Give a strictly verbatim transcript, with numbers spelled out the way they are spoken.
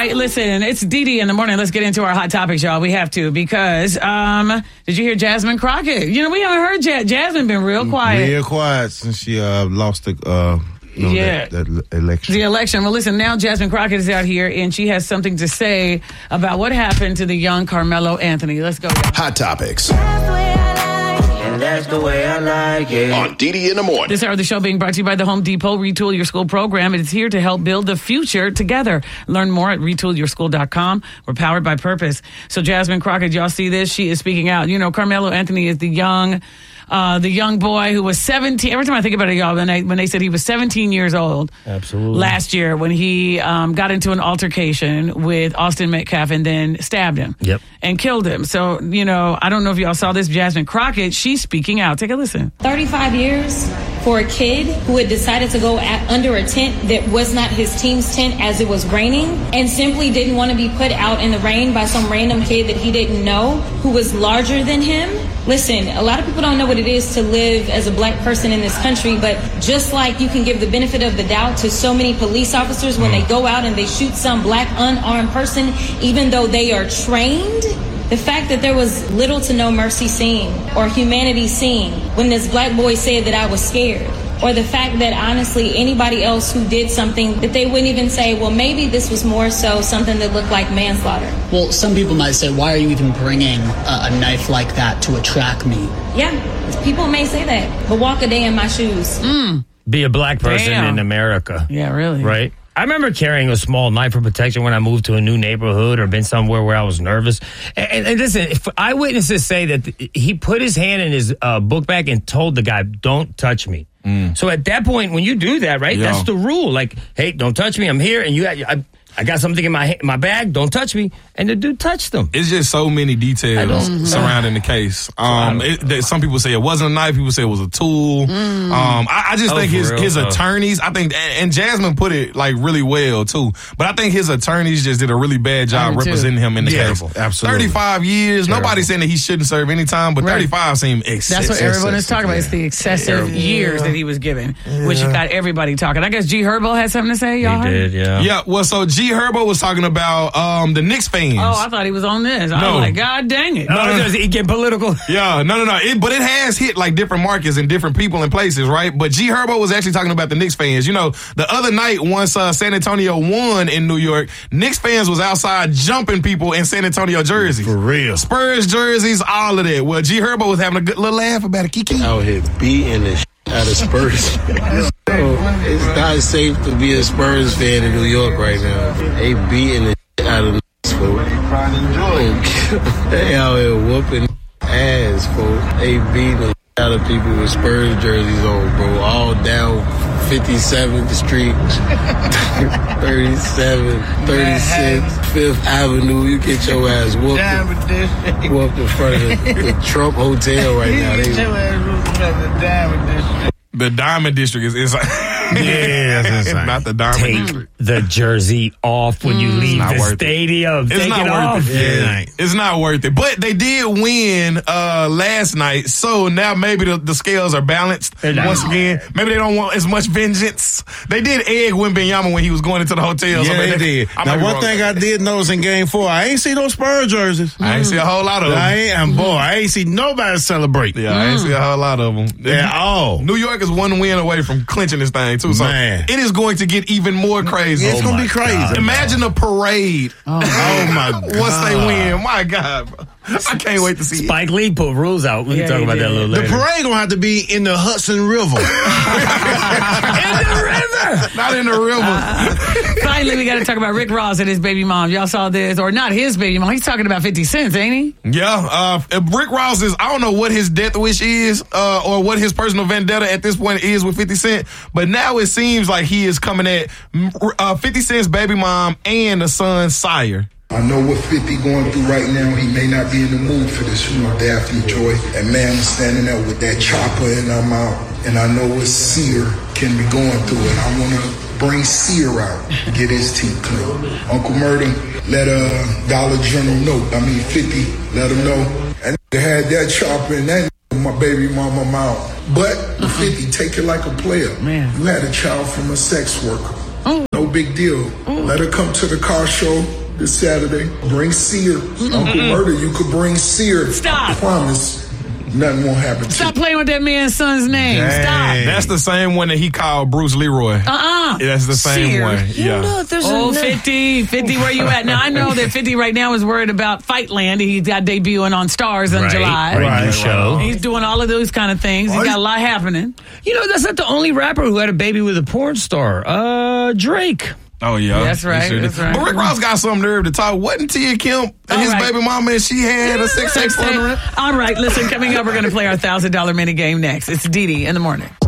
right, listen, it's Dee Dee in the morning. Let's get into our hot topics, y'all. We have to because, um, did you hear Jasmine Crockett? You know, we haven't heard ja- Jasmine been real quiet. Real quiet since she uh, lost the, uh, you know, yeah. that, that election. The election. Well, listen, now Jasmine Crockett is out here and she has something to say about what happened to the young Carmelo Anthony. Let's go, y'all. Hot topics. And that's the way I like it. On Dee Dee in the morning. This hour of the show being brought to you by the Home Depot Retool Your School program. It is here to help build the future together. Learn more at retool your school dot com. We're powered by purpose. So Jasmine Crockett, y'all see this? She is speaking out. You know, Carmelo Anthony is the young, uh, the young boy who was seventeen. Every time I think about it, y'all, when, I, when they said he was seventeen years old. Absolutely. Last year when he um, got into an altercation with Austin Metcalf and then stabbed him. Yep. And killed him. So, you know, I don't know if y'all saw this. Jasmine Crockett, she's speaking out. Take a listen. thirty-five years for a kid who had decided to go at, under a tent that was not his team's tent as it was raining and simply didn't want to be put out in the rain by some random kid that he didn't know who was larger than him. Listen, a lot of people don't know what it is to live as a black person in this country, but just like you can give the benefit of the doubt to so many police officers when they go out and they shoot some black unarmed person, even though they are trained, the fact that there was little to no mercy seen or humanity seen when this black boy said that I was scared, or the fact that honestly anybody else who did something that they wouldn't even say, well, maybe this was more so something that looked like manslaughter. Well, some people might say, why are you even bringing a, a knife like that to attract me? Yeah, people may say that, but walk a day in my shoes. Mm. Be a black person Damn. in America. Yeah, really. Right? I remember carrying a small knife for protection when I moved to a new neighborhood or been somewhere where I was nervous. And, and, and listen, if eyewitnesses say that he put his hand in his uh, book bag and told the guy, don't touch me. Mm. So at that point, when you do that, right, Yeah. that's the rule. Like, hey, don't touch me. I'm here. And you, I, I got something in my my bag. Don't touch me. And the dude touched them. It's just so many details Mm-hmm. surrounding the case. Um, it, that some people say it wasn't a knife. People say it was a tool. Mm. Um, I, I just Oh, think for his real, his though. attorneys. I think, and Jasmine put it like really well too. But I think his attorneys just did a really bad job do too. representing him in the Yeah, case. absolutely. Thirty-five years. Terrible. Nobody's saying that he shouldn't serve any time, but Right. thirty-five seemed excessive. That's what everyone is talking about. It's the excessive Yeah. years that he was given, which got everybody talking. I guess G Herbo had something to say, y'all He heard? did, yeah. Yeah. Well, so G Herbo was talking about um, the Knicks fans. Oh, I thought he was on this. I No. was like, God dang it. No, no, no. He get political. Yeah, no, no, no. It, but it has hit like different markets and different people and places, right? But G Herbo was actually talking about the Knicks fans. You know, the other night once uh, San Antonio won in New York, Knicks fans was outside jumping people in San Antonio jerseys. For real. Spurs jerseys, all of that. Well, G Herbo was having a good little laugh about it. Kiki. Out here beating the shit out of Spurs. So, it's not safe to be a Spurs fan in New York right now. They beating the shit out of the folks. They out here whooping ass, folks. They beating the shit out of people with Spurs jerseys on, bro. All down fifty-seventh Street, thirty-seven, thirty-six, Fifth Avenue. You get your ass whooped. Whooped in front of the, the Trump Hotel right now. They, The Diamond District is inside. Yeah, that's insane. Not the Diamond Take District. the jersey off when you leave not the worth it. stadium. It's Take not it worth off. it. Yeah. It's not worth it. But they did win uh, last night, so now maybe the, the scales are balanced They're not. once again. Maybe they don't want as much vengeance. They did egg Wembanyama when he was going into the hotel. so Yeah, maybe they did. I might Now, be one wrong. thing I did notice in game four, I ain't see no Spurs jerseys. I ain't see a whole lot of them. I ain't, and boy, I ain't see nobody celebrate. Yeah, I ain't see a whole lot of them. At all. New York is one win away from clinching this thing, too. So Man. it is going to get even more crazy. It's Oh gonna my be crazy. God. Imagine a parade Oh my God. once they win. My God, bro. I can't wait to see it. Spike Lee put rules out. We Yeah, can talk he about that a did. little The later. parade gonna have to be in the Hudson River. In the river. Not in the river. Finally, we got to talk about Rick Ross and his baby mom. Y'all saw this, or not his baby mom. He's talking about fifty cents, ain't he? Yeah, uh, Rick Ross is, I don't know what his death wish is, uh, or what his personal vendetta at this point is with fifty Cent, but now it seems like he is coming at uh, fifty Cent's baby mom and the son's sire. I know what fifty going through right now. He may not be in the mood for this, you know, Daphne Joy. And man, I'm standing there with that chopper and I'm out. And I know what Sear can be going through. And I want to bring Sear out, get his teeth clean. Uncle Murder, let uh, Dollar General know. I mean, fifty, let him know. And they had that chopper and that my baby mama mouth. But fifty, take it like a player. Man. You had a child from a sex worker. No big deal. Let her come to the car show this Saturday. Bring Sear. Uncle Murder, you could bring Sear. Stop. I promise. Nothing won't happen to Stop you. playing with that man's son's name. Dang. Stop. That's the same one that he called Bruce Leroy. Uh-uh. That's the same Sear. one. Yeah. No, there's Oh, a, fifty. fifty, where you at? Now, I know that fifty right now is worried about Fightland. He's got debuting on Stars in right, July. Right, Right, new right. show. He's doing all of those kind of things. He's got a lot happening. You know, that's not the only rapper who had a baby with a porn star. Uh, Drake. Oh, yeah. That's right, He sure that's did. right. But Rick Ross got some nerve to talk. Wasn't Tia Kemp and All his right. baby mama and she had a sex tape on her? All right, listen, coming up, we're going to play our one thousand dollars mini game next. It's Dee Dee in the morning.